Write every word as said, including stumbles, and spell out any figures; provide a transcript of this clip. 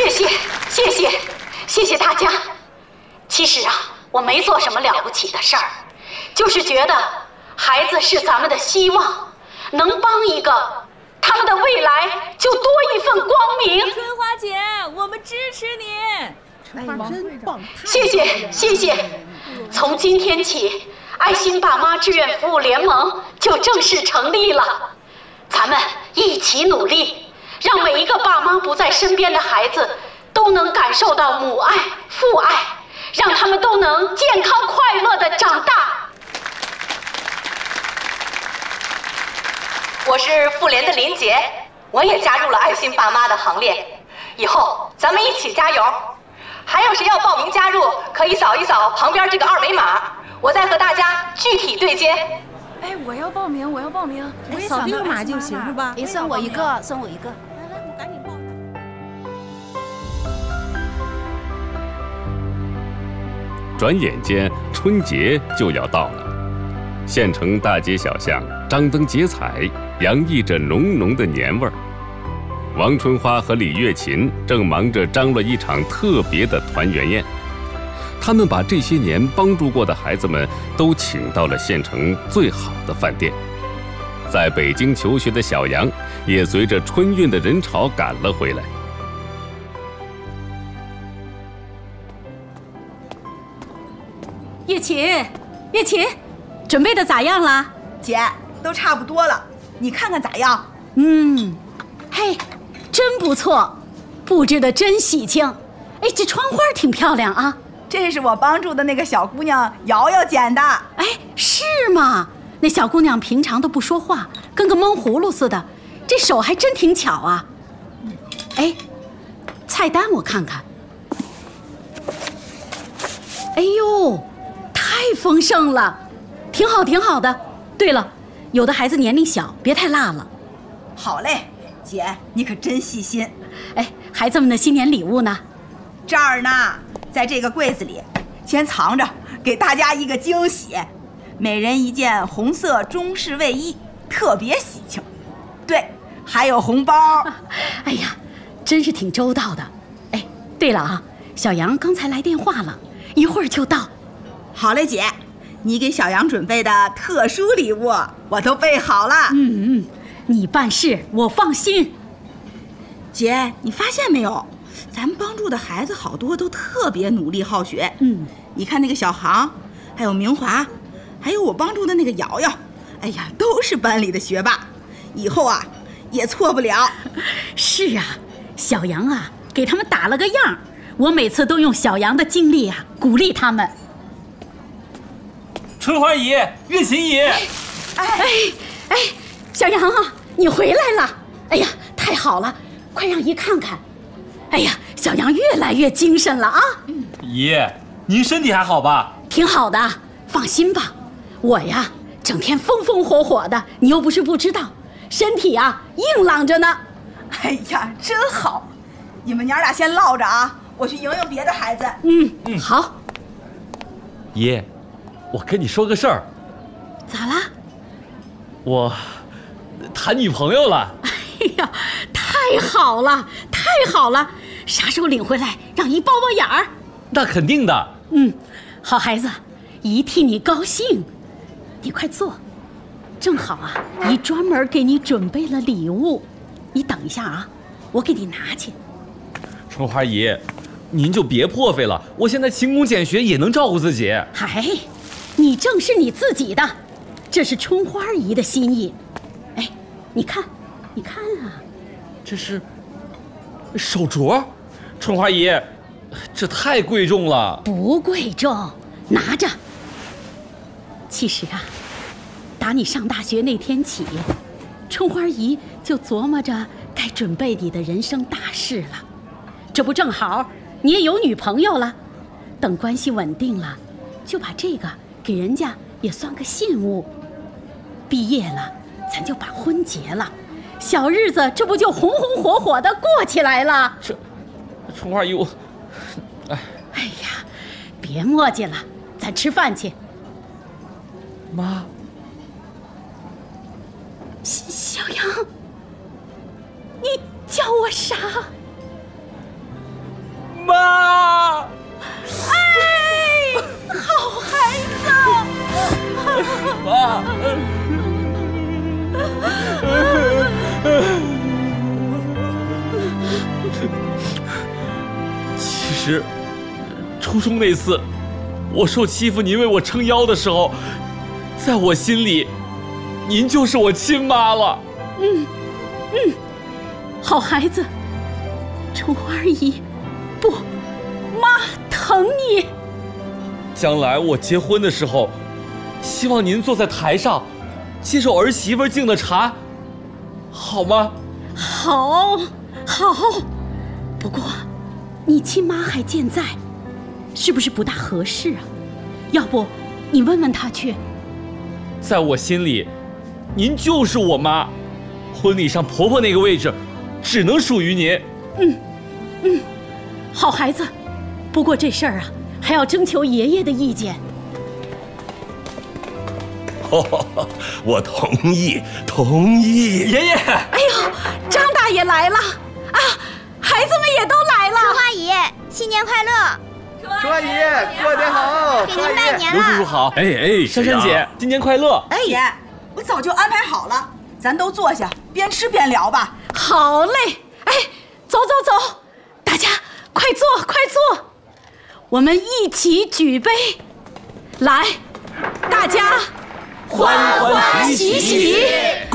谢谢谢谢谢谢大家。其实啊，我没做什么了不起的事儿，就是觉得孩子是咱们的希望，能帮一个，他们的未来就多一份光明。 春花姐，我们支持你。 春花真棒！ 谢谢谢谢。从今天起，爱心爸妈志愿服务联盟就正式成立了。咱们一起努力，让每一个爸妈不在身边的孩子都能感受到母爱、父爱，让他们都能健康快乐地长大。 我是妇联的林杰，我也加入了爱心爸妈的行列。以后咱们一起加油！还有谁要报名加入，可以扫一扫旁边这个二维码，我再和大家具体对接。 哎，我要报名，我要报名， 我也扫这个码就行是吧？ 哎，算我一个，算我一个。 来来，我赶紧报。 转眼间，春节就要到了，县城大街小巷张灯结彩，洋溢着浓浓的年味儿。王春花和李月琴正忙着张罗一场特别的团圆宴。他们把这些年帮助过的孩子们都请到了县城最好的饭店。在北京求学的小杨也随着春运的人潮赶了回来。 月琴，月琴，准备的咋样了？ 姐，都差不多了，你看看咋样？ 嗯，嘿，真不错，布置的真喜庆。哎，这窗花挺漂亮啊。 这是我帮助的那个小姑娘瑶瑶剪的。 哎，是吗？那小姑娘平常都不说话，跟个闷葫芦似的，这手还真挺巧啊。哎，菜单我看看。哎呦，太丰盛了，挺好挺好的。对了，有的孩子年龄小，别太辣了。 好嘞，姐，你可真细心。 哎，孩子们的新年礼物呢？ 这儿呢，在这个柜子里，先藏着，给大家一个惊喜。每人一件红色中式卫衣，特别喜庆。对，还有红包。 哎呀，真是挺周到的。哎，对了啊，小杨刚才来电话了，一会儿就到。 好嘞，姐，你给小杨准备的特殊礼物我都备好了。 嗯嗯，你办事我放心。 姐，你发现没有，咱们帮助的孩子好多都特别努力好学。 嗯， 你看那个小航，还有明华，还有我帮助的那个瑶瑶，哎呀，都是班里的学霸，以后啊也错不了。 是啊，小杨啊给他们打了个样，我每次都用小杨的经历啊鼓励他们。 春花姨，月琴姨。 哎哎，小杨啊，你回来了！哎呀，太好了，快让姨看看。哎呀，小杨越来越精神了啊！ 姨，您身体还好吧？ 挺好的，放心吧。我呀，整天风风火火的，你又不是不知道，身体啊硬朗着呢。 哎呀，真好！你们娘俩先唠着啊，我去迎迎别的孩子。 嗯嗯，好。 姨，我跟你说个事儿。 咋啦？ 我谈女朋友了。 哎呀，太好了，太好了！啥时候领回来，让姨包包眼儿？ 那肯定的。 嗯，好孩子，姨替你高兴。你快坐，正好啊，姨专门给你准备了礼物。你等一下啊，我给你拿去。 春花姨，您就别破费了，我现在勤工俭学也能照顾自己。 嗨，你正是你自己的，这是春花姨的心意。哎，你看，你看啊， 这是手镯。春花姨，这太贵重了。 不贵重，拿着。其实啊，打你上大学那天起，春花姨就琢磨着该准备你的人生大事了。这不正好你也有女朋友了，等关系稳定了，就把这个给人家也算个信物。毕业了，咱就把婚结了，小日子这不就红红火火的过起来了？ 这春花姨，我哎哎呀，别磨叽了，咱吃饭去。 妈， 小杨，你叫我啥？ 实，初中那次我受欺负，您为我撑腰的时候，在我心里，您就是我亲妈了。 嗯嗯，好孩子，春花姨，不，妈疼你。 将来我结婚的时候，希望您坐在台上，接受儿媳妇敬的茶，好吗？ 好，好。不过，你亲妈还健在，是不是不大合适啊？要不，你问问她去。 在我心里，您就是我妈，婚礼上婆婆那个位置，只能属于您。 嗯，嗯，好孩子。不过这事儿啊，还要征求爷爷的意见。 哦，我同意，同意。 爷爷， 哎呦，张大爷来了啊！孩子们也都来了。 春花姨，新年快乐！ 春花姨，过年好！ 给您拜年了。 刘叔叔好。 哎哎， 珊珊姐，今年快乐！ 哎，姐，我早就安排好了，咱都坐下，边吃边聊吧。 好嘞，哎，走走走，大家快坐快坐，我们一起举杯，来，大家欢欢喜喜。